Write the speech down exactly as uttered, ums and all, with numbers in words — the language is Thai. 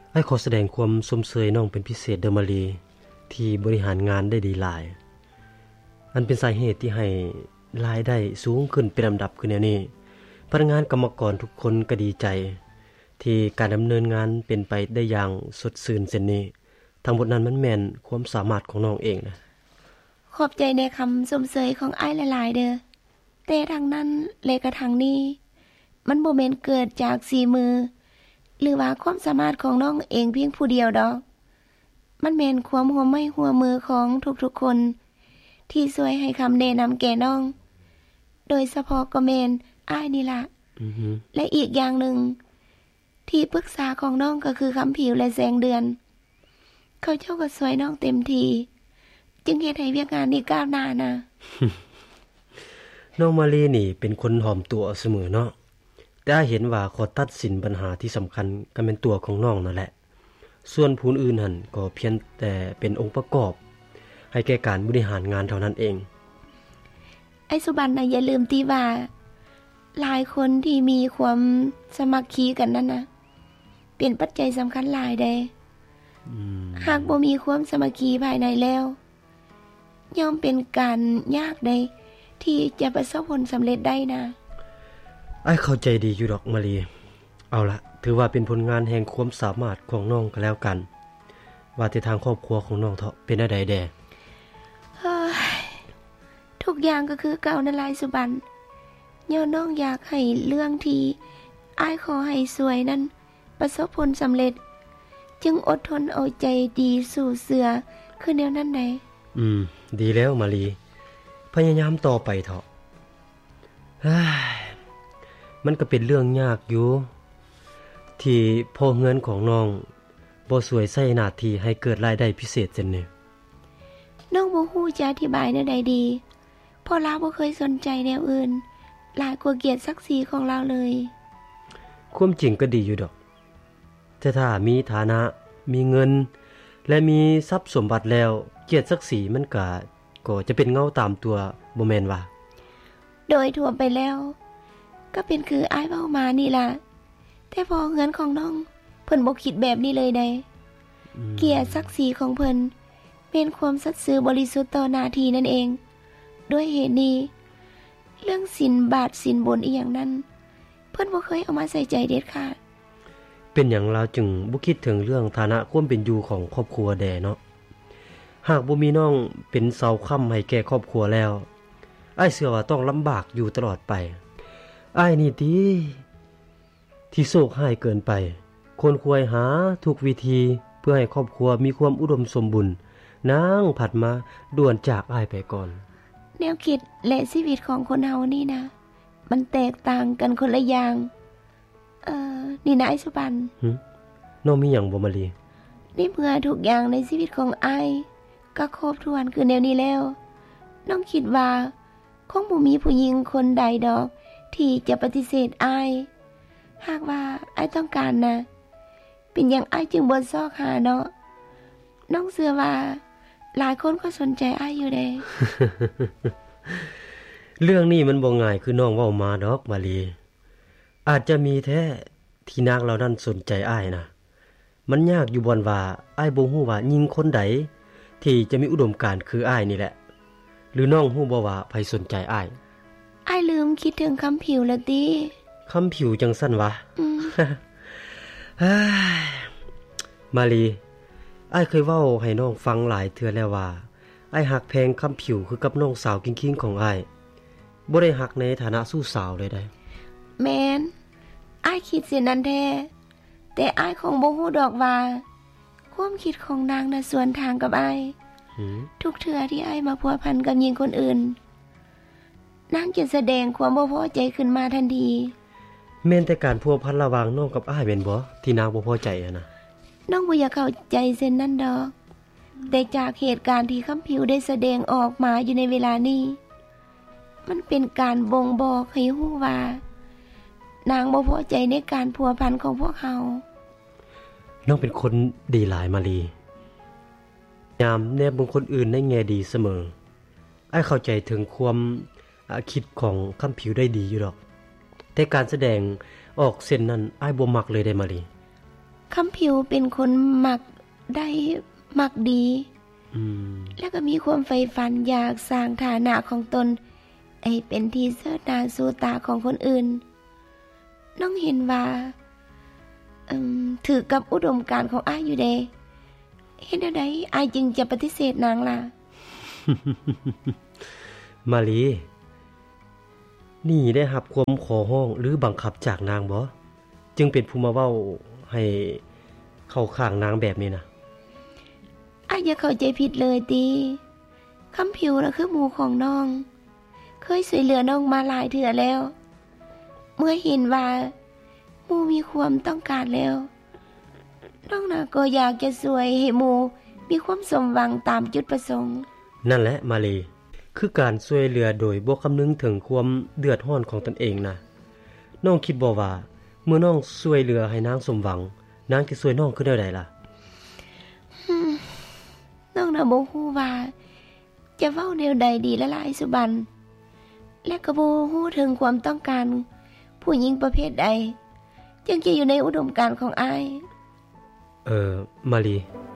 ไอ้ขอแสดงความสมเสยน้องเป็นพิเศษเดอมารีที่บริหารงานได้ดีหลายอันเป็นสาเหตุที่ให้รายได้สูงขึ้นเป็นลำดับขึ้นแนวนี้พนักงานกรรมกรทุกคนก็ดีใจที่การดำเนินงานเป็นไปได้อย่างสดชื่นเช่นนี้ทั้งหมดนั้นมันแม่นความสามารถของน้องเองนะขอบใจในคำสมเสยของอ้ายหลายๆเด้อแต่ทางนั้นและกระทางนี้มันบ่แม่นเกิดจากสีมือหรือว่าความสามารถของน้องเองเพียงผู้เดียวดอกมันแม่นความหัวไม้หัวมือของทุกๆคนที่ช่วยให้คำแนะนำแก่น้องโดยเฉพาะก็แม่นอ้ายนี่ล่ะ mm-hmm. และอีกอย่างหนึ่งที่ปรึกษาของน้องก็คือคำผิวและแสงเดือนเขาเจ้าก็ช่วยน้องเต็มทีจึงเฮ็ดให้เวียกงานนี้ก้าวหน้านะน้องมาลีนี่เป็นคนหอมตัวเสมอเนาะแต่เห็นว่าขอตัดสินปัญหาที่สำคัญก็เป็นตัวของน้องนั่นแหละส่วนผู้อื่นหั่นก็เพียงแต่เป็นองค์ประกอบให้แก่การบริหารงานเท่านั้นเองไอ้สุบันน่ะอย่าลืมติว่าหลายคนที่มีความสมัครคีกันนั่นน่ะเป็นปัจจัยสำคัญหลายเด้หากบ่มีความสมัครคีภายในแล้วย่อมเป็นการยากใดที่จะประสบผลสำเร็จได้นะไอ้เข้าใจดีอยู่ดอกมาลีเอาละถือว่าเป็นผลงานแห่งความสามารถของน้องก็แล้วกันว่าแต่ทางครอบครัวของน้องเถาะเป็นอะไรแดเฮ้ยทุกอย่างก็คือเก่านั่นแหละสุบันย่อน้องอยากให้เรื่องที่อ้ายขอให้สวยนั้นประสบผลสำเร็จจึงอดทนเอาใจดีสู่เสือคือแนวนั้นไหนอืมดีแล้วมาลีพยายามต่อไปเถอะเฮ้ยมันก็เป็นเรื่องยากอยู่ที่พ่อเงินของน้องบ่สวยใส่หน้าที่ให้เกิดรายได้พิเศษจังนี่น้องบ่ฮู้จะอธิบายแนวใดดีเพราะเราบ่เคยสนใจแนวอื่นหลายกว่าเกียรติศักดิ์ศรีของเราเลยความจริงก็ดีอยู่ดอกแต่ถ้ามีฐานะมีเงินและมีทรัพย์สมบัติแล้วเกียรติศักดิ์ศรีมันก็ก็จะเป็นเงาตามตัวบ่แม่นว่าโดยทั่วไปแล้วก็เป็นคืออ้ายเว้ามานี่ล่ะแต่พอเงินของน้องเพิ่นบ่คิดแบบนี้เลยได้เกียรติศักดิ์ศรีของเพิ่นเป็นความสัตย์ซื่อบริสุทธิ์ต่อหน้าที่นั่นเองด้วยเหตุนี้เรื่องสินบาทสินบนอีหยังนั้นเพิ่นบ่เคยเอามาใส่ใจเด็ดขาดเป็นหยังเราจึงบ่คิดถึงเรื่องฐานะความเป็นอยู่ของครอบครัวแดเนาะหากบ่มีน้องเป็นเสาค้ำให้แก่ครอบครัวแล้วอ้ายเชื่อว่าต้องลำบากอยู่ตลอดไปอ้ายนี่ติที่โศกหายเกินไปคนควรหาทุกวิธีเพื่อให้ครอบครัวมีความอุดมสมบูรณ์นางผัดมาด่วนจากอ้ายไปก่อนแนวคิดและชีวิตของคนเฮานี่นะมันแตกต่างกันคนละอย่างเอ่อนี่นะไอ้สุบันหึน้องมีหยังบ่มาลีนี่เมื่อทุกอย่างในชีวิตของอ้ายก็ครบถ้วนคือแนวนี้แล้วน้องคิดว่าคงบ่มีผู้หญิงคนใดดอกที่จะปฏิเสธอ้ายหากว่าอ้ายต้องการนะเป็นหยังอ้ายจึงบ่ซอกหาเนาะน้องเชื่อว่าหลายคนก็สนใจอ้ายอยู่เด้เรื่องนี้มันบ่ง่ายคือน้องเว้ามาดอกมาลีอาจจะมีแท้ที่นางเหล่านั้นสนใจอ้ายนะมันยากอยู่บ่อนว่าอ้ายบ่ฮู้ว่าหญิงคนใดที่จะมีอุดมการณ์คืออ้ายนี่แหละหรือน้องฮู้บ่ว่าไผสนใจอ้ายอ้ายลืมคิดถึงคำผิวแล้วติคำผิวจังซั่นวะอืม มาลีอ้ายเคยเว้าให้น้องฟังหลายเทื่อแล้วว่าอ้ายฮักแพงคำผิวคือกับน้องสาวกิ้งๆของอ้ายบ่ได้ฮักในฐานะสู้สาวเลยได้แม่นอ้ายคิดเช่นนั้นแท้แต่อ้ายคงบ่ฮู้ดอกว่าความคิดของนางน่ะสวนทางกับอ้ายทุกเทื่อที่อ้ายมาพัวพันกับหญิงคนอื่นนางจะแสดงความบ่พอใจขึ้นมาทันทีแม่นแต่การพัวพันระหว่างน้องกับอ้ายแม่นบ่ที่นางบ่พอใจอะนะน้องบ่อยากเข้าใจเส้นนั้นดอกแต่จากเหตุการณ์ที่คำผิวได้แสดงออกมาอยู่ในเวลานี้มันเป็นการบ่งบอกให้ฮู้ว่านางบ่พอใจในการพัวพันของพวกเขาน้องเป็นคนดีหลายมาลียามแนบบุคคลอื่นในแง่ดีเสมออ้ายเข้าใจถึงความคิดของคำผิวได้ดีอยู่ดอกแต่การแสดงออกเส้นนั้นอ้ายบ่มักเลยได้มาลีคำผิวเป็นคนมักได้มักดีอืมแล้วก็มีความใฝ่ฝันอยากสร้างฐานะของตนให้เป็นที่เสิร์ชหน้าสู่ตาของคนอื่นน้องเห็นว่าอืมถือกับอุดมการณ์ของอ้ายอยู่เดเห็นใดอ้ายจึงจะปฏิเสธนางล่ะมาลีนี่ได้รับความขอร้องหรือบังคับจากนางบ่จึงเป็นผู้มาเว้าให้เข้าข้างนางแบบนี้นะอ้ายอย่าเข้าใจผิดเลยติคำผิวน่ะคือหมู่ของน้องเคยช่วยเหลือน้องมาหลายเทื่อแล้วเมื่อเห็นว่าหมู่มีความต้องการแล้วน้องน่ะก็อยากจะช่วยให้หมู่มีความสมหวังตามจุดประสงค์นั่นแหละมาลีคือการช่วยเหลือโดยบ่คำนึงถึงความเดือดร้อนของตนเองนะน้องคิดบ่ว่าเมื่อน้องช่วยเหลือให้นางสมหวังนางจะช่วยน้องคือแนวใดล่ะน้องน่ะบ่ฮู้ว่าจะเว้าแนวใดดีละลายสุบันและก็บ่ฮู้ถึงความต้องการผู้หญิงประเภทใดจึงจะอยู่ในอุดมการณ์ของอ้ายเออมาลี